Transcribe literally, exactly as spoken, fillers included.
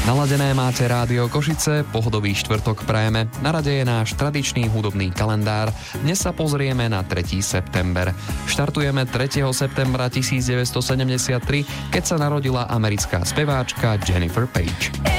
Naladené máte Rádio Košice, pohodový štvrtok prajeme. Na rade je náš tradičný hudobný kalendár. Dnes sa pozrieme na tretieho september. Štartujeme tretieho septembra tisícdeväťstosedemdesiattri, keď sa narodila americká speváčka Jennifer Page.